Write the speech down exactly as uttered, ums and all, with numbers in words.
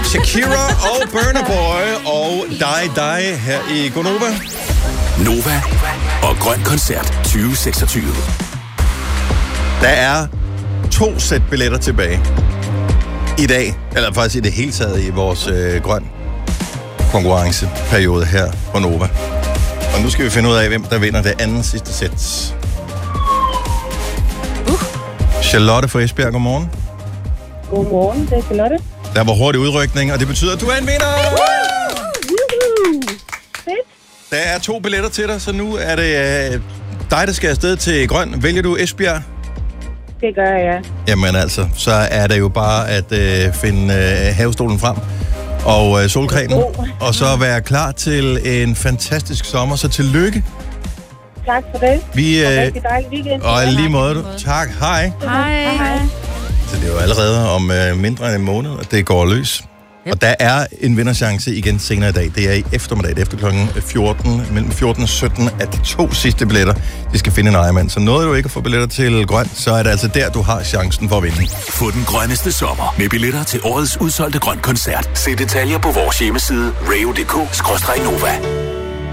Shakira og Burna Boy og Die Die her i Gonova. Nova og Grøn Koncert tyve seksogtyve. Der er to sæt billetter tilbage i dag, eller faktisk i det hele taget i vores øh, grøn konkurrenceperiode her på Nova. Og nu skal vi finde ud af, hvem der vinder det andet sidste sæt. Uh. Charlotte fra Esbjerg, godmorgen. Godmorgen, det er Charlotte. Der var hurtig udrykning, og det betyder, at du er en vinder! Fedt. Der er to billetter til dig, så nu er det øh, dig, der skal afsted til Grøn. Vælger du Esbjerg? Det gør jeg. Jamen altså, så er det jo bare at øh, finde øh, havestolen frem og øh, solcremen, og så være klar til en fantastisk sommer. Så tillykke. Tak for det. Vi, øh, og rigtig dejlig weekend. Og i lige måde. Tak. Hej. Hej. Hej. Så det er jo allerede om øh, mindre end en måned, at det går løs. Yep. Og der er en vinderchance igen senere i dag. Det er i eftermiddag, efter klokken fjorten, mellem fjorten og sytten, at de to sidste billetter, de skal finde en ejermand. Så nåede du ikke at få billetter til Grøn, så er det altså der, du har chancen for at vinde. Få den grønneste sommer med billetter til årets udsolgte Grøn Koncert. Se detaljer på vores hjemmeside radio punktum d k skråstreg nova.